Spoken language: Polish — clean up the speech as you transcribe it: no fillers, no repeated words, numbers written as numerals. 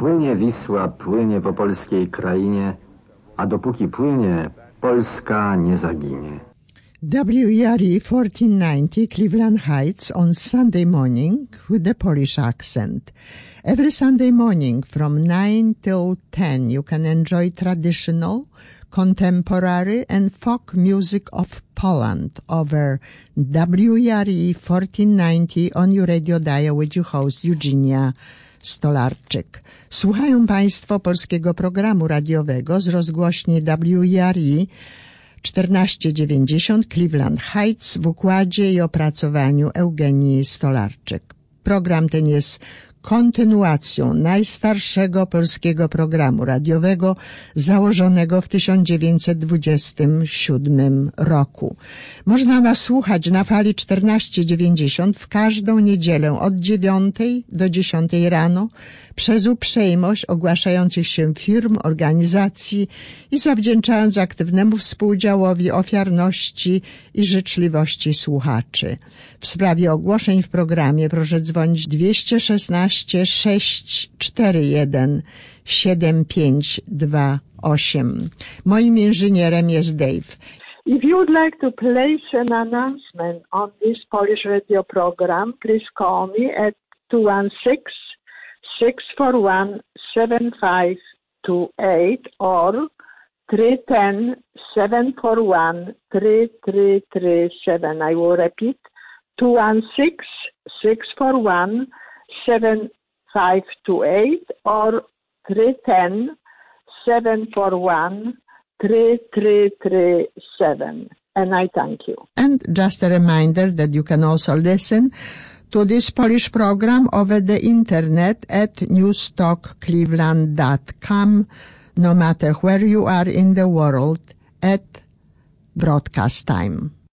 Płynie Wisła, płynie po polskiej krainie, a dopóki płynie, Polska nie zaginie. WERE 1490 Cleveland Heights on Sunday morning with the Polish accent. Every Sunday morning from 9 till 10 you can enjoy traditional, contemporary and folk music of Poland over WERE 1490 on your radio dial with your host Eugenia Stolarczyk. Słuchają Państwo polskiego programu radiowego z rozgłośni WERE 1490 Cleveland Heights w układzie i opracowaniu Eugenii Stolarczyk. Program ten jest kontynuacją najstarszego polskiego programu radiowego założonego w 1927 roku. Można nas słuchać na fali 1490 w każdą niedzielę od 9 do 10 rano przez uprzejmość ogłaszających się firm, organizacji i zawdzięczając aktywnemu współudziałowi ofiarności i życzliwości słuchaczy. W sprawie ogłoszeń w programie proszę dzwonić 216 641 7528. Moim inżynierem jest Dave. If you would like to place an announcement on this Polish radio program, please call me at 216-641-7528 or 310-741-3337. I will repeat, 216-641-7528 or 310-741-3337. And I thank you. And just a reminder that you can also listen to this Polish program over the internet at newstalkcleveland.com, no matter where you are in the world at broadcast time.